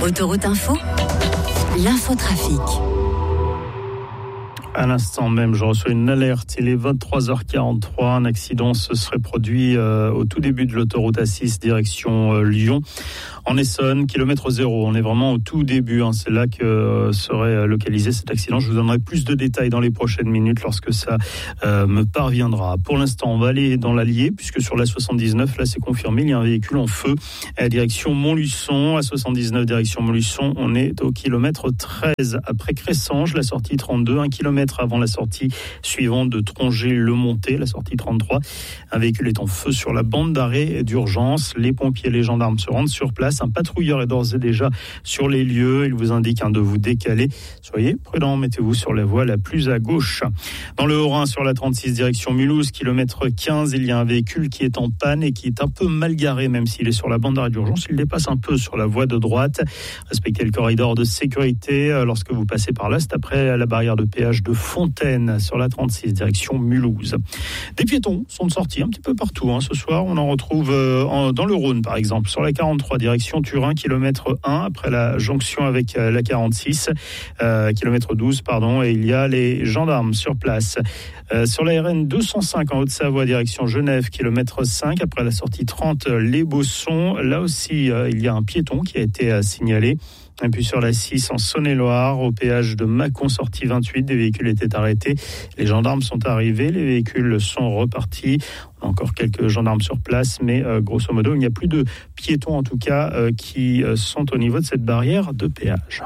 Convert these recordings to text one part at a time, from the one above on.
Autoroute Info, l'infotrafic. À l'instant même, je reçois une alerte. Il est 23h43. Un accident se serait produit au tout début de l'autoroute A6, direction Lyon. En Essonne, kilomètre 0. On est vraiment au tout début. C'est là que serait localisé cet accident. Je vous donnerai plus de détails dans les prochaines minutes lorsque ça me parviendra. Pour l'instant, on va aller dans l'Allier, puisque sur la 79, là c'est confirmé, il y a un véhicule en feu à direction Montluçon. À 79, direction Montluçon, on est au kilomètre 13. Après Cressanges, la sortie 32, 1 kilomètre avant la sortie suivante de Tronget-le-Monté, la sortie 33. Un véhicule est en feu sur la bande d'arrêt d'urgence. Les pompiers et les gendarmes se rendent sur place. Un patrouilleur est d'ores et déjà sur les lieux. Il vous indique de vous décaler. Soyez prudents, mettez-vous sur la voie la plus à gauche. Dans le Haut-Rhin, sur la 36, direction Mulhouse, kilomètre 15, il y a un véhicule qui est en panne et qui est un peu mal garé, même s'il est sur la bande d'arrêt d'urgence. Il dépasse un peu sur la voie de droite. Respectez le corridor de sécurité lorsque vous passez par là. C'est après la barrière de péage de Fontaine, sur la 36, direction Mulhouse. Des piétons sont sortis un petit peu partout. Ce soir, on en retrouve dans le Rhône, par exemple, sur la 43, direction Turin, kilomètre 1, après la jonction avec la 46, kilomètre 12, pardon, et il y a les gendarmes sur place. Sur la RN 205, en Haute-Savoie, direction Genève, kilomètre 5, après la sortie 30, les Bossons. Là aussi, il y a un piéton qui a été signalé. Et puis sur la 6 en Saône-et-Loire, au péage de Mâcon, sortie 28, des véhicules étaient arrêtés. Les gendarmes sont arrivés, les véhicules sont repartis. On a encore quelques gendarmes sur place, mais grosso modo, il n'y a plus de piétons en tout cas qui sont au niveau de cette barrière de péage.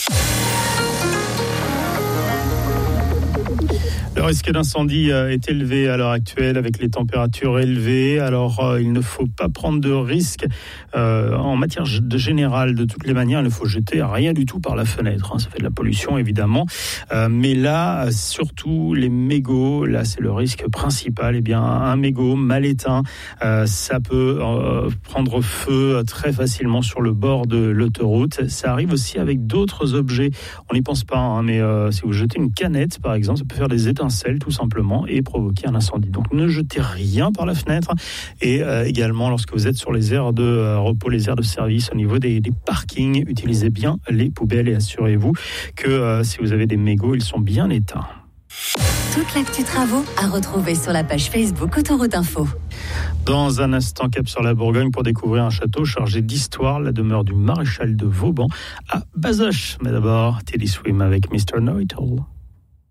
Le risque d'incendie est élevé à l'heure actuelle avec les températures élevées. Alors, il ne faut pas prendre de risques en matière de générale. De toutes les manières, il ne faut jeter rien du tout par la fenêtre. Ça fait de la pollution, évidemment. Mais là, surtout les mégots, là, c'est le risque principal. Eh bien, un mégot mal éteint, ça peut prendre feu très facilement sur le bord de l'autoroute. Ça arrive aussi avec d'autres objets. On n'y pense pas, mais si vous jetez une canette, par exemple, ça peut faire des étincelles tout simplement et provoquer un incendie. Donc ne jetez rien par la fenêtre et également lorsque vous êtes sur les aires de repos, les aires de service au niveau des parkings, utilisez bien les poubelles et assurez-vous que si vous avez des mégots, ils sont bien éteints. Toute l'actu travaux à retrouver sur la page Facebook Autoroute Info. Dans un instant, cap sur la Bourgogne pour découvrir un château chargé d'histoire, la demeure du maréchal de Vauban à Bazoches. Mais d'abord, Teddy Swim avec Mr. Know-It-All.